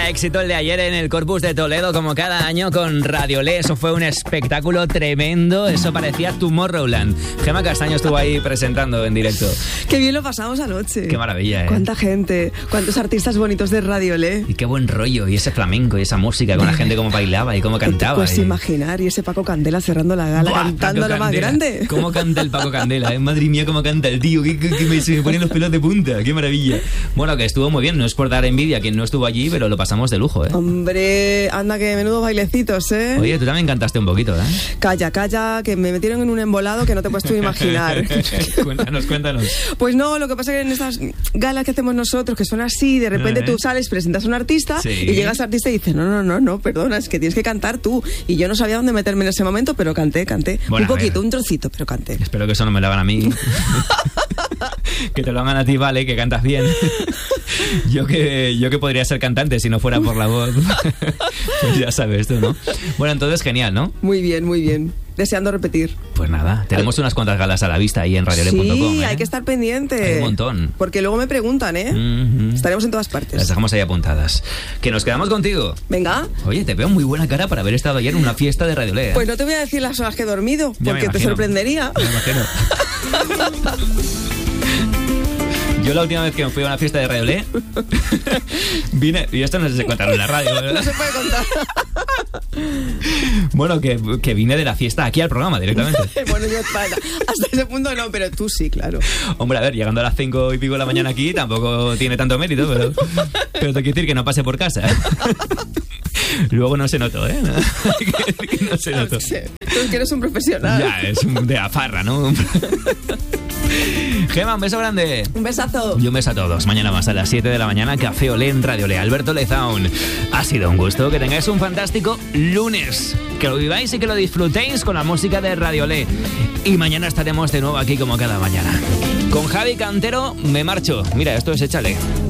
Vaya éxito el de ayer en el Corpus de Toledo, como cada año con Radiolé. Eso fue un espectáculo tremendo. Eso parecía Tomorrowland. Gemma Castaño estuvo ahí presentando en directo. Qué bien lo pasamos anoche. Qué maravilla, ¿eh? Cuánta gente, cuántos artistas bonitos de Radiolé. Y qué buen rollo, y ese flamenco, y esa música, con la gente cómo bailaba y cómo cantaba. Pues imaginar, y ese Paco Candela cerrando la gala. ¡Buah! Cantando Paco lo más Candela. grande. ¿Cómo canta el Paco Candela? Madre mía, cómo canta el tío, que se me ponen los pelos de punta. Qué maravilla. Bueno, que estuvo muy bien, no es por dar envidia a quien no estuvo allí, pero lo pasamos de lujo, ¿eh? Hombre, anda que menudo bailecitos, ¿eh? Oye, tú también cantaste un poquito, ¿eh? Calla, que me metieron en un embolado que no te puedes tú imaginar. Cuéntanos. Pues no, lo que pasa es que en estas galas que hacemos nosotros, que son así, de repente tú sales, presentas a un artista, sí. Y llega ese artista y dice, no, perdona, es que tienes que cantar tú. Y yo no sabía dónde meterme en ese momento, pero canté. Bueno, un poquito, un trocito, pero canté. Espero que eso no me lo hagan a mí. Que te lo hagan a ti, vale, que cantas bien. Yo que podría ser cantante si no fuera por la voz. Pues ya sabes tú, ¿no? Bueno, entonces genial, ¿no? Muy bien. Deseando repetir. Pues nada, tenemos unas cuantas galas a la vista ahí en radiole.com. Sí, hay que estar pendiente. Hay un montón. Porque luego me preguntan, ¿eh? Estaremos en todas partes. Las dejamos ahí apuntadas. Que nos quedamos contigo. Venga. Oye, te veo muy buena cara para haber estado ayer en una fiesta de Radiolé. Pues no te voy a decir las horas que he dormido, porque te sorprendería. Me imagino. Yo la última vez que me fui a una fiesta de Radiolé vine, y esto no se contar en la radio, ¿verdad? No se puede contar. Bueno, que vine de la fiesta aquí al programa directamente. Bueno, yo hasta ese punto no, pero tú sí, claro. Hombre, a ver, llegando a las 5 y pico de la mañana aquí tampoco tiene tanto mérito, pero te quiero decir que no pase por casa. Luego no se notó, ¿eh? Que no se notó. Tú que eres un profesional. Ya, es de afarra, ¿no? Gemma, un beso grande. Un besazo. Y un beso a todos. Mañana más a las 7 de la mañana, Café Olé en Radiolé. Alberto Lezaun. Ha sido un gusto. Que tengáis un fantástico lunes. Que lo viváis y que lo disfrutéis con la música de Radiolé. Y mañana estaremos de nuevo aquí como cada mañana. Con Javi Cantero me marcho. Mira, esto es Échale.